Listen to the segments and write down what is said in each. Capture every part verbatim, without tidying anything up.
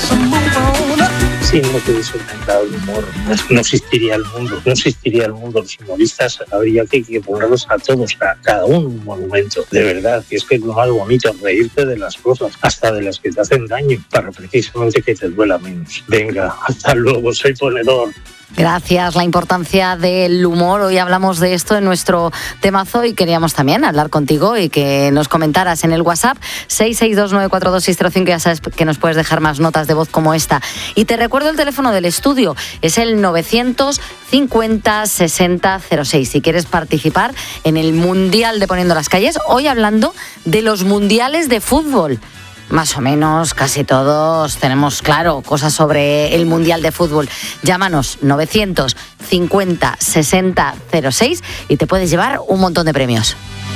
Si no hubiese inventado el humor, no existiría el mundo, no existiría el mundo. Los humoristas habría que, que ponerlos a todos, a cada uno un monumento. De verdad, que es que es lo más bonito, reírte de las cosas, hasta de las que te hacen daño, para precisamente que te duela menos. Venga, hasta luego, soy ponedor. Gracias, la importancia del humor. Hoy hablamos de esto en nuestro temazo y queríamos también hablar contigo y que nos comentaras en el WhatsApp seis seis dos nueve cuatro dos seis cero cinco. Ya sabes que nos puedes dejar más notas de voz como esta. Y te recuerdo el teléfono del estudio, es el novecientos cincuenta sesenta cero seis. Si quieres participar en el Mundial de Poniendo las Calles, hoy hablando de los mundiales de fútbol. Más o menos, casi todos tenemos claro cosas sobre el Mundial de Fútbol. Llámanos novecientos cincuenta sesenta cero seis y te puedes llevar un montón de premios.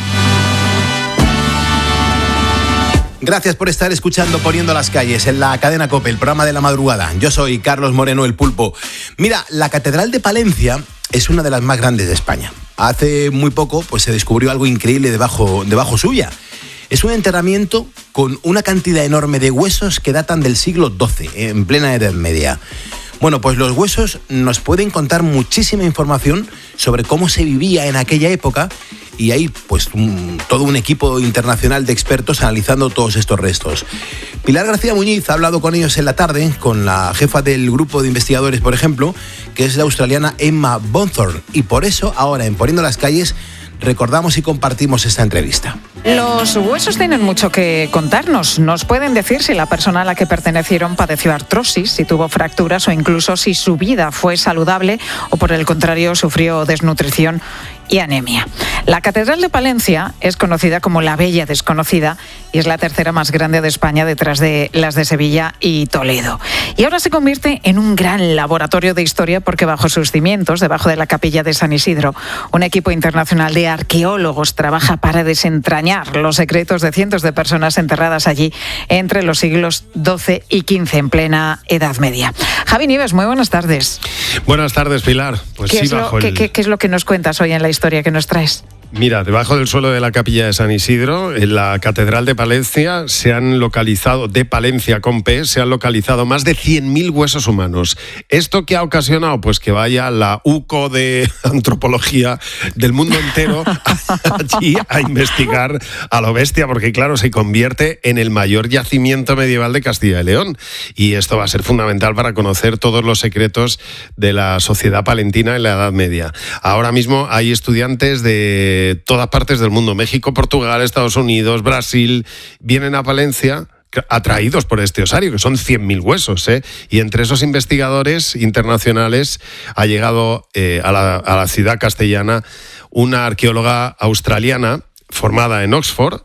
Gracias por estar escuchando Poniendo las Calles en la cadena COPE, el programa de la madrugada. Yo soy Carlos Moreno, el Pulpo. Mira, la Catedral de Palencia es una de las más grandes de España. Hace muy poco pues, se descubrió algo increíble debajo, debajo suya. Es un enterramiento con una cantidad enorme de huesos que datan del siglo doce, en plena Edad Media. Bueno, pues los huesos nos pueden contar muchísima información sobre cómo se vivía en aquella época y hay pues un, todo un equipo internacional de expertos analizando todos estos restos. Pilar García Muñiz ha hablado con ellos en la tarde, con la jefa del grupo de investigadores, por ejemplo, que es la australiana Emma Bonthorne, y por eso ahora en Poniendo las Calles recordamos y compartimos esta entrevista. Los huesos tienen mucho que contarnos. Nos pueden decir si la persona a la que pertenecieron padeció artrosis, si tuvo fracturas o incluso si su vida fue saludable o por el contrario sufrió desnutrición y anemia. La Catedral de Palencia es conocida como la Bella Desconocida y es la tercera más grande de España detrás de las de Sevilla y Toledo. Y ahora se convierte en un gran laboratorio de historia porque bajo sus cimientos, debajo de la capilla de San Isidro, un equipo internacional de arqueólogos trabaja para desentrañar los secretos de cientos de personas enterradas allí entre los siglos doce y quince en plena Edad Media. Javi Nieves, muy buenas tardes. Buenas tardes, Pilar. Pues ¿Qué, sí, es lo, bajo ¿qué, el... qué, ¿Qué es lo que nos cuentas hoy en la historia que nos traes? Mira, debajo del suelo de la capilla de San Isidro, en la Catedral de Palencia, se han localizado, de Palencia con P, se han localizado más de cien mil huesos humanos. ¿Esto qué ha ocasionado? Pues que vaya la U C O de antropología del mundo entero allí a investigar a lo bestia, porque claro, se convierte en el mayor yacimiento medieval de Castilla y León. Y esto va a ser fundamental para conocer todos los secretos de la sociedad palentina en la Edad Media. Ahora mismo hay estudiantes de todas partes del mundo, México, Portugal, Estados Unidos, Brasil, vienen a Palencia atraídos por este osario, que son cien mil huesos, ¿eh? Y entre esos investigadores internacionales ha llegado eh, a, la, a la ciudad castellana una arqueóloga australiana formada en Oxford,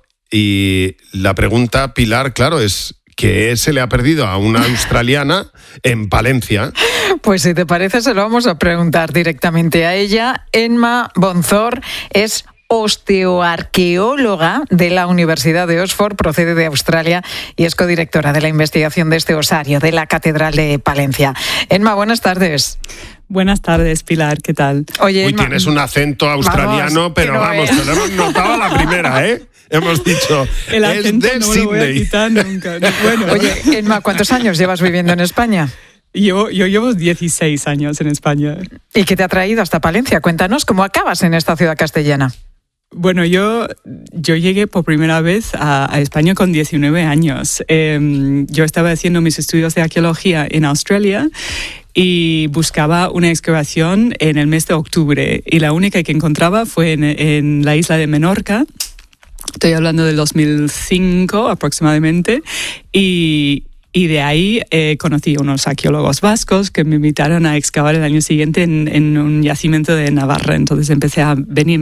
y la pregunta, Pilar, claro, es ¿qué se le ha perdido a una australiana en Palencia? Pues si te parece, se lo vamos a preguntar directamente a ella. Emma Bonthorne es osteoarqueóloga de la Universidad de Oxford, procede de Australia y es codirectora de la investigación de este osario de la Catedral de Palencia. Emma, buenas tardes. Buenas tardes, Pilar, ¿qué tal? Oye, Uy, Emma, tienes un acento australiano, vamos, pero no vamos, es. te lo hemos notado a la primera, ¿eh? Hemos dicho, El es acento de no me lo voy a Sydney. quitar nunca. Bueno, Oye, Emma, ¿cuántos años llevas viviendo en España? yo, yo llevo dieciséis años en España. ¿Y qué te ha traído hasta Palencia? Cuéntanos cómo acabas en esta ciudad castellana. Bueno, yo, yo llegué por primera vez a, a España con diecinueve años. Eh, yo estaba haciendo mis estudios de arqueología en Australia y buscaba una excavación en el mes de octubre. Y la única que encontraba fue en, en la isla de Menorca. Estoy hablando del dos mil cinco aproximadamente. Y... Y de ahí eh, conocí a unos arqueólogos vascos que me invitaron a excavar el año siguiente en, en un yacimiento de Navarra. Entonces empecé a venir